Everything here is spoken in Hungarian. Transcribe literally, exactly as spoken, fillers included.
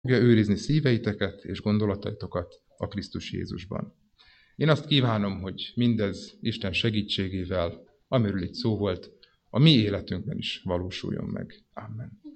őrizni szíveiteket és gondolataitokat a Krisztus Jézusban. Én azt kívánom, hogy mindez Isten segítségével, amiről itt szó volt, a mi életünkben is valósuljon meg. Amen.